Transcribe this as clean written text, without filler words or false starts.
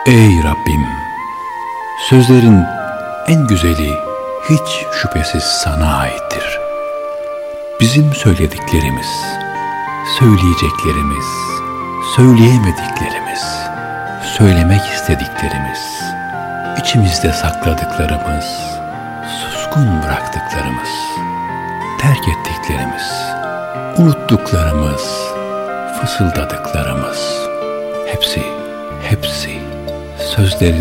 Ey Rabbim! Sözlerin en güzeli hiç şüphesiz sana aittir. Bizim söylediklerimiz, söyleyeceklerimiz, söyleyemediklerimiz, söylemek istediklerimiz, içimizde sakladıklarımız, suskun bıraktıklarımız, terk ettiklerimiz, unuttuklarımız, fısıldadıklarımız, hepsi sözlerin